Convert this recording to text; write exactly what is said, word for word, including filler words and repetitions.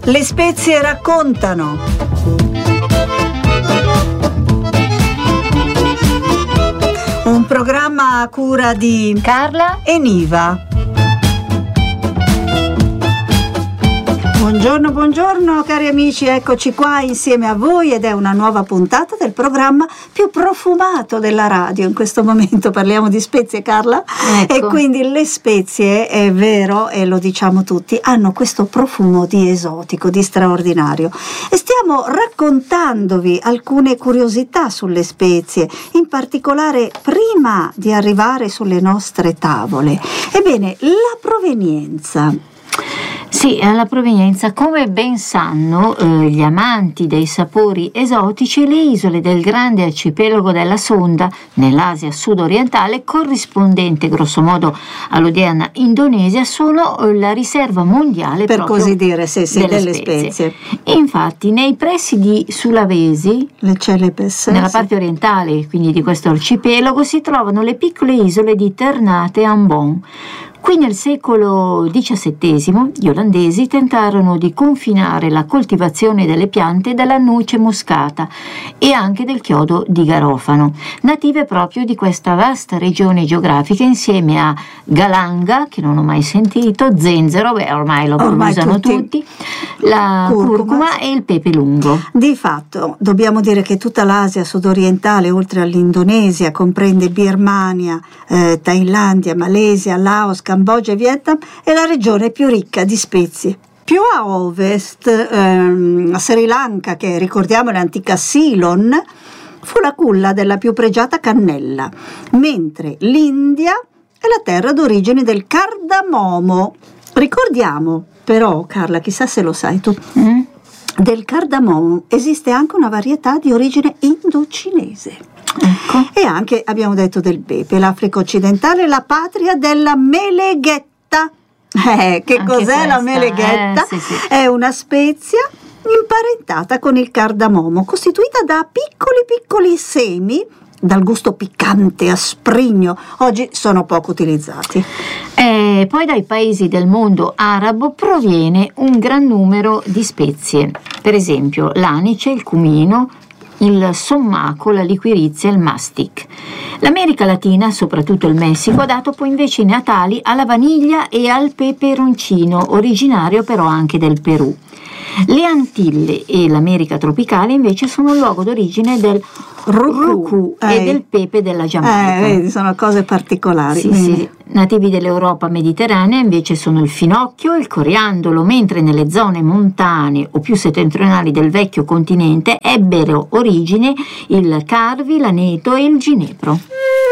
Le spezie raccontano. Un programma a cura di Carla e Niva. Buongiorno, buongiorno cari amici, eccoci qua insieme a voi ed è una nuova puntata del programma più profumato della radio. In questo momento parliamo di spezie, Carla, ecco. E quindi le spezie, è vero e lo diciamo tutti, hanno questo profumo di esotico, di straordinario, e stiamo raccontandovi alcune curiosità sulle spezie, in particolare prima di arrivare sulle nostre tavole. Ebbene, la provenienza. Sì, alla provenienza, come ben sanno eh, gli amanti dei sapori esotici, le isole del grande arcipelago della Sonda, nell'Asia sud-orientale, corrispondente grossomodo all'odierna Indonesia, sono eh, la riserva mondiale, per proprio così dire, sì, sì, delle, delle spezie. spezie. Infatti, nei pressi di Sulawesi, le Celebes, nella sì. parte orientale quindi di questo arcipelago, si trovano le piccole isole di Ternate e Ambon. Qui nel secolo diciassettesimo gli olandesi tentarono di confinare la coltivazione delle piante della noce moscata e anche del chiodo di garofano, native proprio di questa vasta regione geografica, insieme a galanga, che non ho mai sentito, zenzero, beh ormai lo Ormai usano tutti. tutti, la Curcuma. curcuma e il pepe lungo. Di fatto dobbiamo dire che tutta l'Asia sudorientale, oltre all'Indonesia, comprende Birmania, eh, Thailandia, Malesia, Laos, Cambogia e Vietnam, è la regione più ricca di spezie. Più a ovest, ehm, Sri Lanka, che ricordiamo è l'antica Ceylon, fu la culla della più pregiata cannella, mentre l'India è la terra d'origine del cardamomo. Ricordiamo però, Carla, chissà se lo sai tu, Mm? del cardamomo esiste anche una varietà di origine indocinese. Ecco. E anche, abbiamo detto, del pepe. L'Africa occidentale è la patria della meleghetta. Eh, che Anche cos'è questa, la meleghetta? eh, sì, sì. È una spezia imparentata con il cardamomo, costituita da piccoli piccoli semi dal gusto piccante, asprigno. Oggi sono poco utilizzati. E poi dai paesi del mondo arabo proviene un gran numero di spezie, per esempio l'anice, il cumino, il sommaco, la liquirizia e il mastic. L'America Latina, soprattutto il Messico, ha dato poi invece i natali alla vaniglia e al peperoncino, originario però anche del Perù. Le Antille e l'America tropicale invece sono il luogo d'origine del rucù e eh. del pepe della Giamaica. Eh, vedi, sono cose particolari. Sì, sì. Nativi dell'Europa mediterranea invece sono il finocchio e il coriandolo, mentre nelle zone montane o più settentrionali del vecchio continente ebbero origine il carvi, l'aneto e il ginepro.